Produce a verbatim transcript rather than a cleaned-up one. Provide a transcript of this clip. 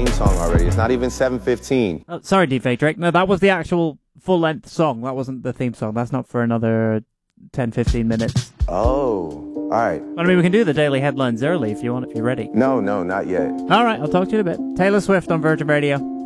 song already. It's not even seven fifteen. Oh, sorry, Deepfake Drake. No, that was the actual full-length song. That wasn't the theme song. That's not for another ten, fifteen minutes. Oh, all right. Well, I mean, we can do the daily headlines early if you want, if you're ready. No, no, not yet. All right, I'll talk to you in a bit. Taylor Swift on Virgin Radio.